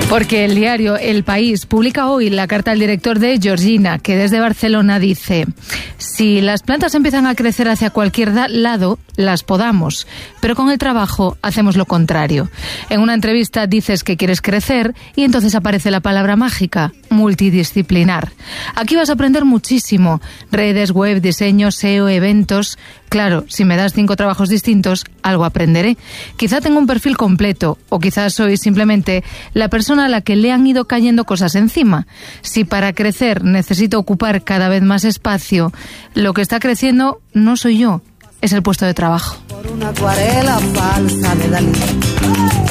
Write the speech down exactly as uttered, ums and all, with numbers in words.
Porque el diario El País publica hoy la carta al director de Georgina, que desde Barcelona dice: si las plantas empiezan a crecer hacia cualquier lado, las podamos, pero con el trabajo hacemos lo contrario. En una entrevista dices que quieres crecer y entonces aparece la palabra mágica, multidisciplinar. Aquí vas a aprender muchísimo: redes, web, diseño, S E O, eventos. Claro, si me das cinco trabajos distintos, algo aprenderé. Quizá tengo un perfil completo, o quizás soy simplemente la persona a la que le han ido cayendo cosas encima. Si para crecer necesito ocupar cada vez más espacio, lo que está creciendo no soy yo, es el puesto de trabajo. Por una acuarela falsa de Dalí.